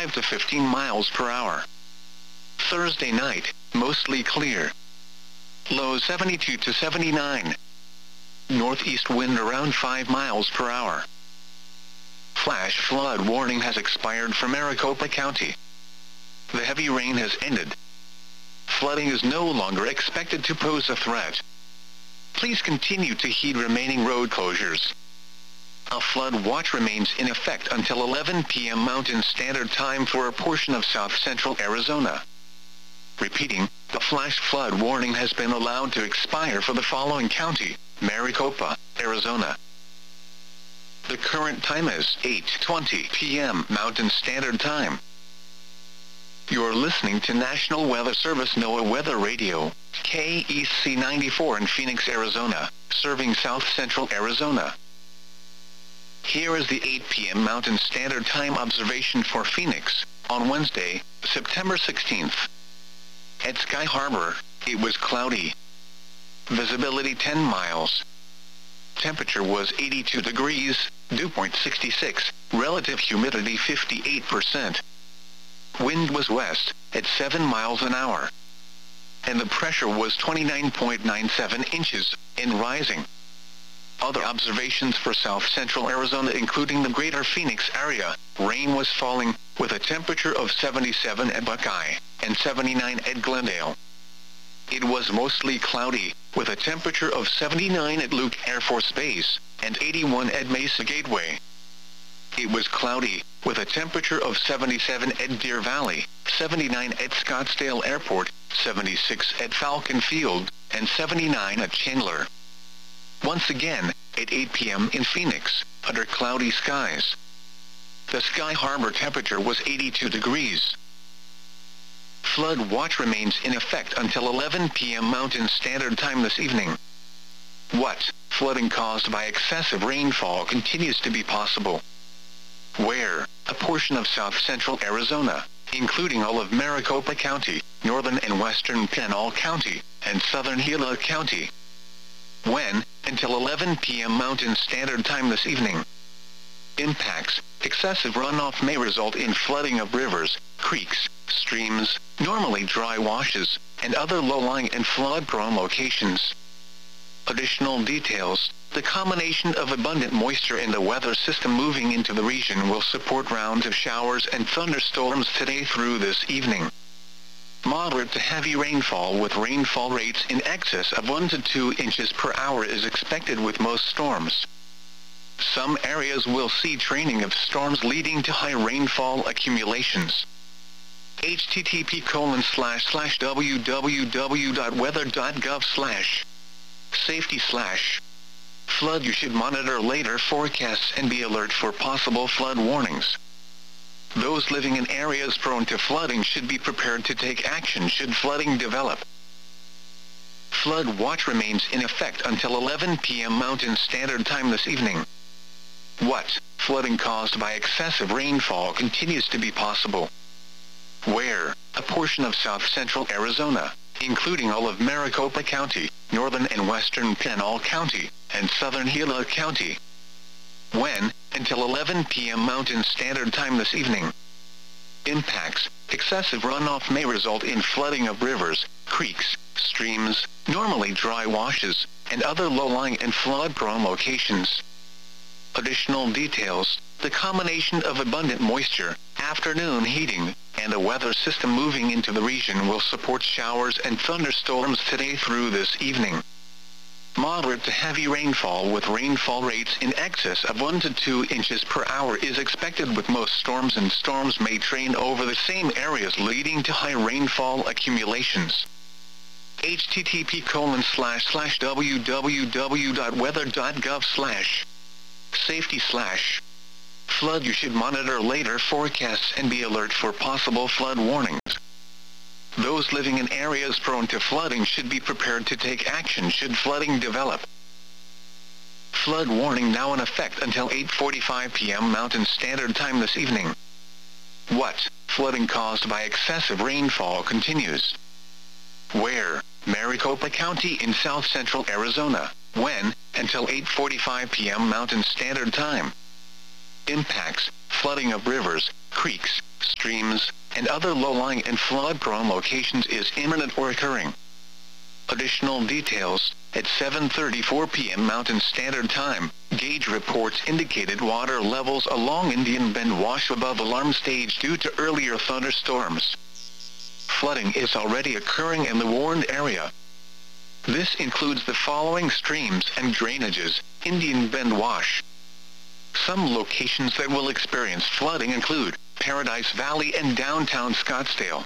to 15 miles per hour. Thursday night, mostly clear. Low 72 to 79. Northeast wind around 5 miles per hour. Flash flood warning has expired for Maricopa County. The heavy rain has ended. Flooding is no longer expected to pose a threat. Please continue to heed remaining road closures. A flood watch remains in effect until 11 p.m. Mountain Standard Time for a portion of south-central Arizona. Repeating, the flash flood warning has been allowed to expire for the following county: Maricopa, Arizona. The current time is 8:20 p.m. Mountain Standard Time. You're listening to National Weather Service NOAA Weather Radio, KEC 94 in Phoenix, Arizona, serving south-central Arizona. Here is the 8 p.m. Mountain Standard Time observation for Phoenix, on Wednesday, September 16th. At Sky Harbor, it was cloudy. Visibility 10 miles. Temperature was 82 degrees, dew point 66, relative humidity 58%. Wind was west, at 7 miles an hour. And the pressure was 29.97 inches, and rising. Other observations for south-central Arizona including the greater Phoenix area, rain was falling, with a temperature of 77 at Buckeye, and 79 at Glendale. It was mostly cloudy, with a temperature of 79 at Luke Air Force Base, and 81 at Mesa Gateway. It was cloudy, with a temperature of 77 at Deer Valley, 79 at Scottsdale Airport, 76 at Falcon Field, and 79 at Chandler. Once again, at 8 p.m. in Phoenix, under cloudy skies. The Sky Harbor temperature was 82 degrees. Flood watch remains in effect until 11 p.m. Mountain Standard Time this evening. What? Flooding caused by excessive rainfall continues to be possible. Where? A portion of south-central Arizona, including all of Maricopa County, northern and western Pinal County, and southern Gila County. When? Until 11 p.m. Mountain Standard Time this evening. Impacts: excessive runoff may result in flooding of rivers, creeks, streams, normally dry washes, and other low-lying and flood-prone locations. Additional details: the combination of abundant moisture in the weather system moving into the region will support rounds of showers and thunderstorms today through this evening. Moderate to heavy rainfall with rainfall rates in excess of 1 to 2 inches per hour is expected with most storms. Some areas will see training of storms leading to high rainfall accumulations. http://www.weather.gov/safety/ flood. You should monitor later forecasts and be alert for possible flood warnings. Those living in areas prone to flooding should be prepared to take action should flooding develop. Flood watch remains in effect until 11 p.m. Mountain Standard Time this evening. What? Flooding caused by excessive rainfall continues to be possible. Where? A portion of south-central Arizona, including all of Maricopa County, northern and western Pinal County, and southern Gila County. When? Until 11 p.m. Mountain Standard Time this evening. Impacts: excessive runoff may result in flooding of rivers, creeks, streams, normally dry washes, and other low-lying and flood-prone locations. Additional details: the combination of abundant moisture, afternoon heating, and a weather system moving into the region will support showers and thunderstorms today through this evening. Moderate to heavy rainfall with rainfall rates in excess of 1 to 2 inches per hour is expected with most storms, and storms may train over the same areas leading to high rainfall accumulations. http://www.weather.gov/safety/ flood. You should monitor later forecasts and be alert for possible flood warnings. Those living in areas prone to flooding should be prepared to take action should flooding develop. Flood warning now in effect until 8:45 p.m. Mountain Standard Time this evening. What? Flooding caused by excessive rainfall continues. Where? Maricopa County in south-central Arizona. When? Until 8:45 p.m. Mountain Standard Time. Impacts: flooding of rivers, creeks, streams, and other low-lying and flood-prone locations is imminent or occurring. Additional details: at 7:34 p.m. Mountain Standard Time, gauge reports indicated water levels along Indian Bend wash above alarm stage due to earlier thunderstorms. Flooding is already occurring in the warned area. This includes the following streams and drainages: Indian Bend wash. Some locations that will experience flooding include Paradise Valley and downtown Scottsdale.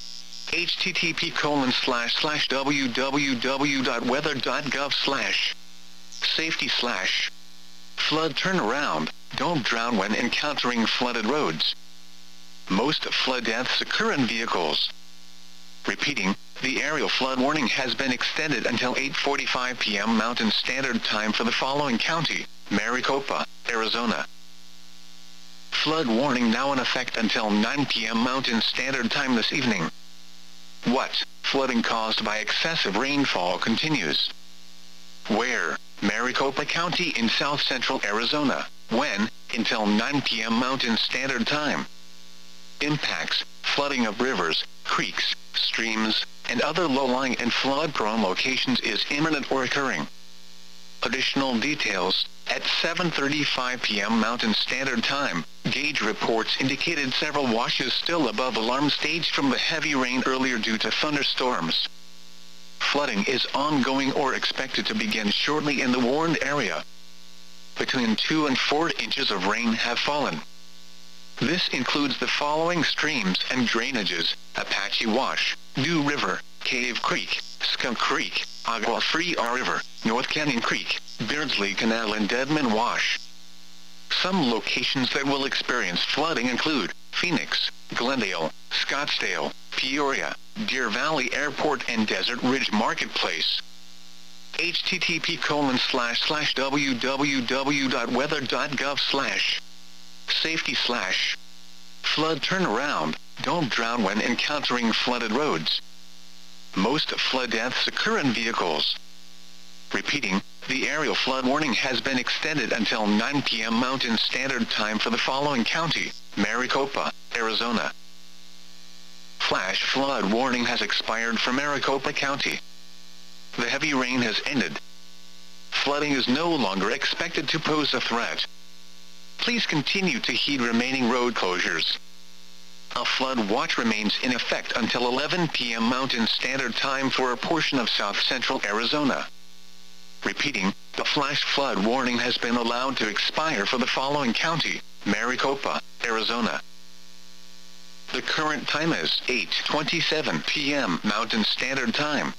http://www.weather.gov/safety/ flood turnaround, don't drown when encountering flooded roads. Most flood deaths occur in vehicles. Repeating, the aerial flood warning has been extended until 8:45 p.m. Mountain Standard Time for the following county: Maricopa, Arizona. Flood warning now in effect until 9 p.m. Mountain Standard Time this evening. What? Flooding caused by excessive rainfall continues. Where? Maricopa County in south-central Arizona. When? Until 9 p.m. Mountain Standard Time. Impacts: flooding of rivers, creeks, streams, and other low-lying and flood-prone locations is imminent or occurring. Additional details: at 7:35 p.m. Mountain Standard Time, gauge reports indicated several washes still above alarm stage from the heavy rain earlier due to thunderstorms. Flooding is ongoing or expected to begin shortly in the warned area. Between 2 and 4 inches of rain have fallen. This includes the following streams and drainages: Apache Wash, Dew River, Cave Creek, Skunk Creek, Agua Fria River, North Canyon Creek, Beardsley Canal and Deadman Wash. Some locations that will experience flooding include Phoenix, Glendale, Scottsdale, Peoria, Deer Valley Airport and Desert Ridge Marketplace. http://www.weather.gov/safety/ flood turnaround, don't drown when encountering flooded roads. Most flood deaths occur in vehicles. Repeating, the aerial flood warning has been extended until 9 p.m. Mountain Standard Time for the following county: Maricopa, Arizona. Flash flood warning has expired for Maricopa County. The heavy rain has ended. Flooding is no longer expected to pose a threat. Please continue to heed remaining road closures. A flood watch remains in effect until 11 p.m. Mountain Standard Time for a portion of south-central Arizona. Repeating, the flash flood warning has been allowed to expire for the following county: Maricopa, Arizona. The current time is 8:27 p.m. Mountain Standard Time.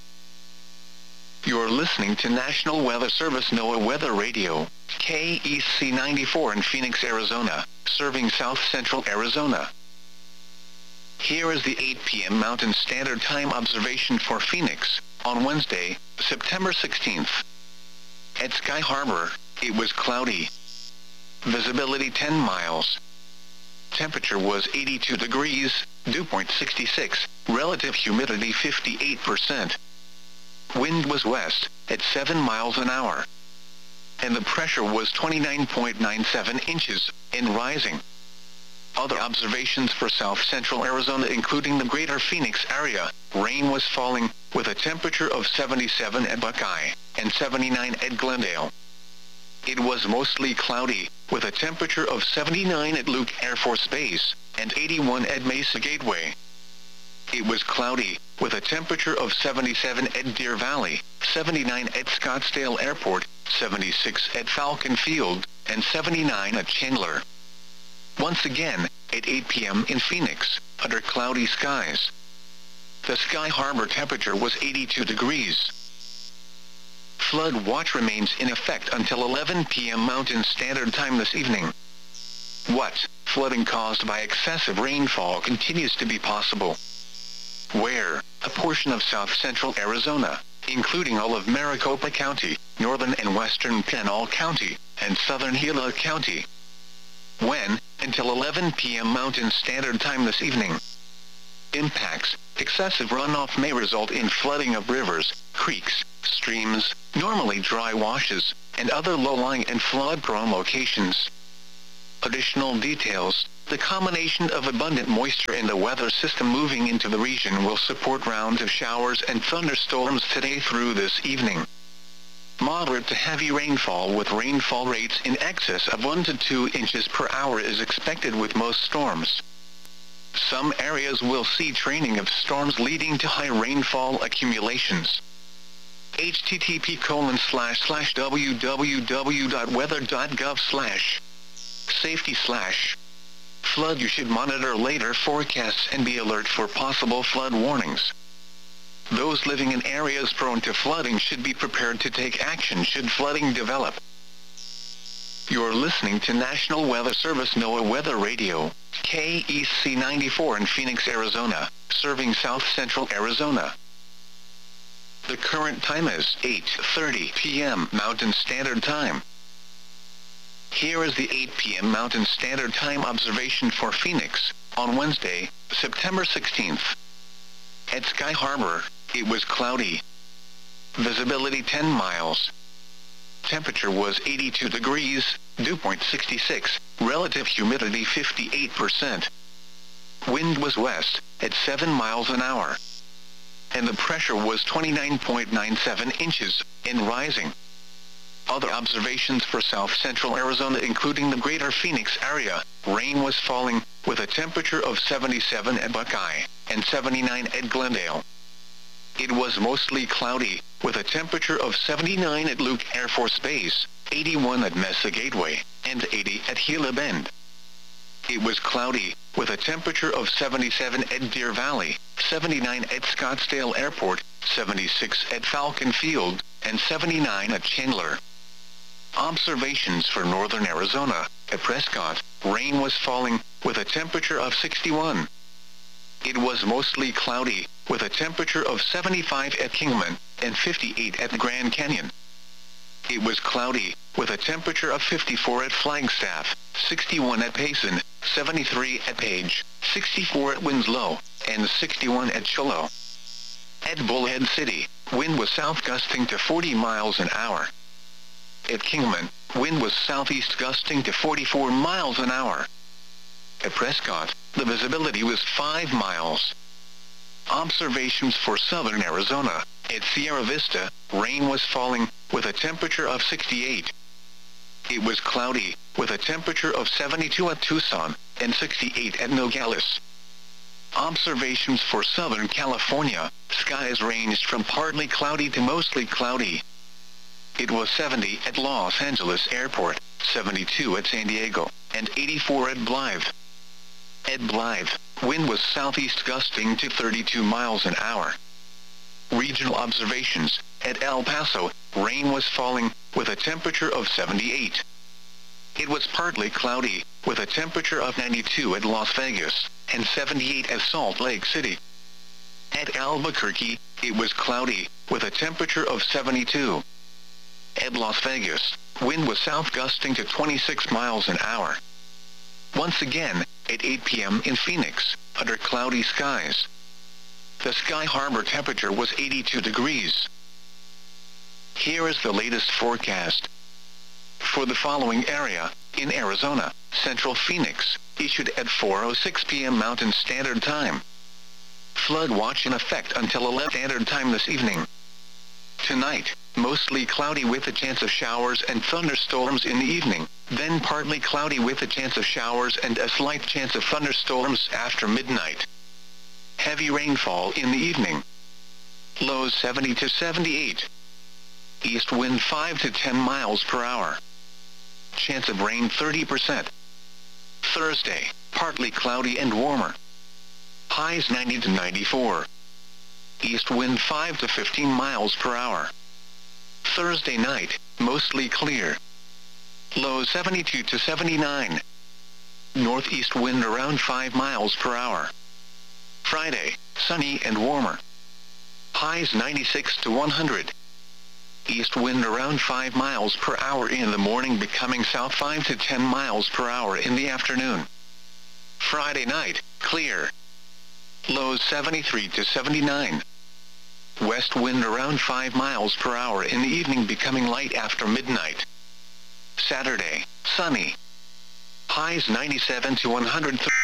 You're listening to National Weather Service NOAA Weather Radio, KEC 94 in Phoenix, Arizona, serving south-central Arizona. Here is the 8 p.m. Mountain Standard Time observation for Phoenix, on Wednesday, September 16th. At Sky Harbor, it was cloudy. Visibility 10 miles. Temperature was 82 degrees, dew point 66, relative humidity 58%. Wind was west, at 7 miles an hour. And the pressure was 29.97 inches, and rising. Other observations for south-central Arizona including the greater Phoenix area: rain was falling, with a temperature of 77 at Buckeye, and 79 at Glendale. It was mostly cloudy, with a temperature of 79 at Luke Air Force Base, and 81 at Mesa Gateway. It was cloudy, with a temperature of 77 at Deer Valley, 79 at Scottsdale Airport, 76 at Falcon Field, and 79 at Chandler. Once again, at 8 p.m. in Phoenix, under cloudy skies. The Sky Harbor temperature was 82 degrees. Flood watch remains in effect until 11 p.m. Mountain Standard Time this evening. What? Flooding caused by excessive rainfall continues to be possible. Where? A portion of south-central Arizona, including all of Maricopa County, northern and western Pinal County, and southern Gila County. When? Until 11 p.m. Mountain Standard Time this evening. Impacts: excessive runoff may result in flooding of rivers, creeks, streams, normally dry washes, and other low-lying and flood-prone locations. Additional details: The combination of abundant moisture and the weather system moving into the region will support rounds of showers and thunderstorms today through this evening. Moderate to heavy rainfall with rainfall rates in excess of 1 to 2 inches per hour is expected with most storms. Some areas will see training of storms leading to high rainfall accumulations. http://www.weather.gov/safety/ flood. You should monitor later forecasts and be alert for possible flood warnings. Those living in areas prone to flooding should be prepared to take action should flooding develop. You're listening to National Weather Service NOAA Weather Radio, KEC 94 in Phoenix, Arizona, serving South Central Arizona. The current time is 8:30 p.m. Mountain Standard Time. Here is the 8 p.m. Mountain Standard Time observation for Phoenix, on Wednesday, September 16th. At Sky Harbor, it was cloudy. Visibility 10 miles. Temperature was 82 degrees, dew point 66, relative humidity 58%. Wind was west, at 7 miles an hour. And the pressure was 29.97 inches, and rising. Other observations for South Central Arizona including the greater Phoenix area, rain was falling, with a temperature of 77 at Buckeye, and 79 at Glendale. It was mostly cloudy, with a temperature of 79 at Luke Air Force Base, 81 at Mesa Gateway, and 80 at Gila Bend. It was cloudy, with a temperature of 77 at Deer Valley, 79 at Scottsdale Airport, 76 at Falcon Field, and 79 at Chandler. Observations for northern Arizona, at Prescott, rain was falling, with a temperature of 61. It was mostly cloudy, with a temperature of 75 at Kingman, and 58 at the Grand Canyon. It was cloudy, with a temperature of 54 at Flagstaff, 61 at Payson, 73 at Page, 64 at Winslow, and 61 at Shiloh. At Bullhead City, wind was south gusting to 40 miles an hour. At Kingman, wind was southeast gusting to 44 miles an hour. At Prescott, the visibility was 5 miles. Observations for southern Arizona, at Sierra Vista, rain was falling, with a temperature of 68. It was cloudy, with a temperature of 72 at Tucson, and 68 at Nogales. Observations for Southern California, skies ranged from partly cloudy to mostly cloudy. It was 70 at Los Angeles Airport, 72 at San Diego, and 84 at Blythe. At Blythe, wind was southeast gusting to 32 miles an hour. Regional observations, at El Paso, rain was falling, with a temperature of 78. It was partly cloudy, with a temperature of 92 at Las Vegas, and 78 at Salt Lake City. At Albuquerque, it was cloudy, with a temperature of 72. At Las Vegas, wind was south gusting to 26 miles an hour. Once again, at 8 p.m. in Phoenix, under cloudy skies. The Sky Harbor temperature was 82 degrees. Here is the latest forecast. For the following area, in Arizona, Central Phoenix, issued at 4:06 p.m. Mountain Standard Time. Flood watch in effect until 11 Standard Time this evening. Tonight, mostly cloudy with a chance of showers and thunderstorms in the evening, then partly cloudy with a chance of showers and a slight chance of thunderstorms after midnight. Heavy rainfall in the evening. Lows 70 to 78. East wind 5 to 10 miles per hour. Chance of rain 30%. Thursday, partly cloudy and warmer. Highs 90 to 94. East wind 5 to 15 miles per hour. Thursday night, mostly clear. Lows 72 to 79. Northeast wind around 5 miles per hour. Friday, sunny and warmer. Highs 96 to 100. East wind around 5 miles per hour in the morning, becoming south 5 to 10 miles per hour in the afternoon. Friday night, clear. Lows 73 to 79. West wind around 5 miles per hour in the evening, becoming light after midnight. Saturday, sunny. Highs 97 to 103.